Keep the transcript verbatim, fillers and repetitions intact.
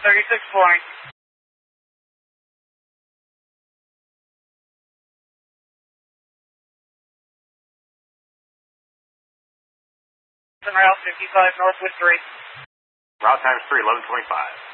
thirty-six point. Route fifty-five, Northwood three. Route times three, eleven twenty-five.